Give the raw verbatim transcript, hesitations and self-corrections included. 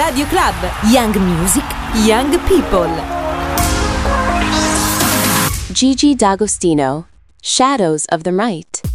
Radio Club. Young Music, Young People. Gigi D'Agostino, Shadows of the Night.